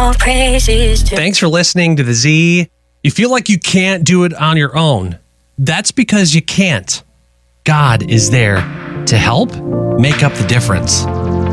Thanks for listening to The Z. You feel like you can't do it on your own. That's because you can't. God is there to help make up the difference.